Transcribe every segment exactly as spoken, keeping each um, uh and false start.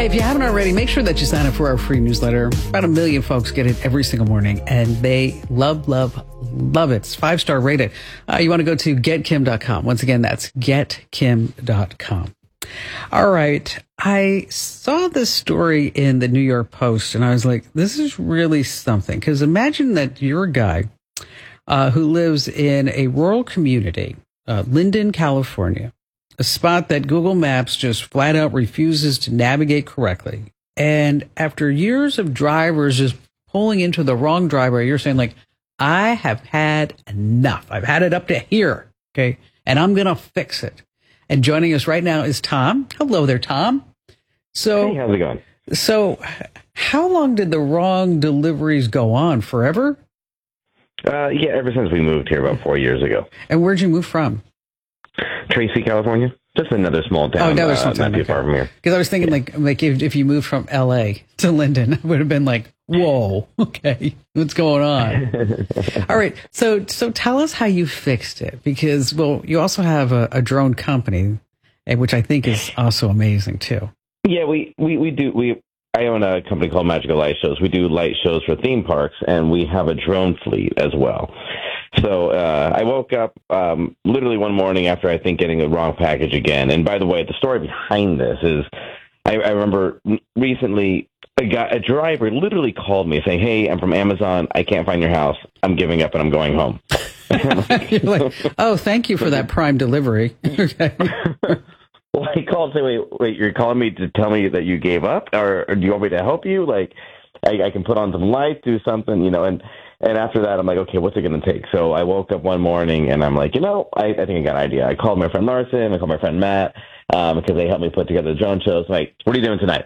Hey, if you haven't already, make sure that you sign up for our free newsletter. About a million folks get it every single morning, and they love, love, love it. It's five-star rated. Uh, you want to go to get kim dot com. Once again, that's get kim dot com. All right. I saw this story in the New York Post, and I was like, this is really something. Because imagine that you're a guy uh, who lives in a rural community, uh, Linden, California, a spot that Google Maps just flat out refuses to navigate correctly. And after years of drivers just pulling into the wrong driveway, you're saying, like, I have had enough. I've had it up to here. Okay. And I'm going to fix it. And joining us right now is Tom. Hello there, Tom. So, hey, how's it going? So how long did the wrong deliveries go on? Forever? Uh, yeah, ever since we moved here about four years ago. And where'd you move from? Tracy, California. Just another small town. Oh, another small uh, town. Not too Okay. far from here. Because I was thinking, yeah. like, like if, if you moved from L A to Linden, it would have been like, whoa, okay, what's going on? All right. So, so tell us how you fixed it, because, well, you also have a, a drone company, which I think is also amazing too. Yeah, we, we, we do. We I own a company called Magical Light Shows. We do light shows for theme parks, and we have a drone fleet as well. So uh, I woke up um, literally one morning after, I think, getting the wrong package again. And by the way, the story behind this is I, I remember recently a, guy, a driver literally called me saying, hey, I'm from Amazon. I can't find your house. I'm giving up and I'm going home. You're like, oh, thank you for that Prime delivery. Okay. Well, he called and said, wait, wait, you're calling me to tell me that you gave up? Or, or do you want me to help you? Like, I, I can put on some lights, do something, you know, and And after that, I'm like, okay, what's it going to take? So I woke up one morning, and I'm like, you know, I, I think I got an idea. I called my friend Larson. I called my friend Matt um, because they helped me put together the drone shows. I'm like, what are you doing tonight?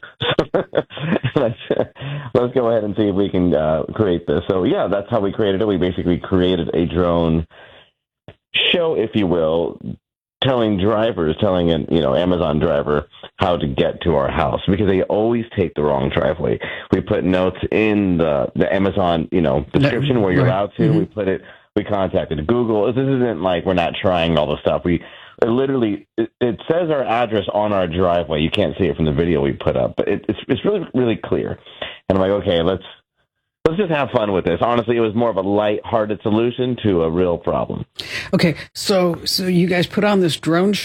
let's, let's go ahead and see if we can uh, create this. So, yeah, that's how we created it. We basically created a drone show, if you will, telling drivers, telling an you know Amazon driver how to get to our house, because they always take the wrong driveway. We put notes in the the Amazon you know description where you're right. allowed to. Mm-hmm. We put it. We contacted Google. This isn't like we're not trying all the stuff. We it literally it, it says our address on our driveway. You can't see it from the video we put up, but it, it's it's really really clear. And I'm like, okay, let's. Let's just have fun with this. Honestly, it was more of a light-hearted solution to a real problem. Okay, so so you guys put on this drone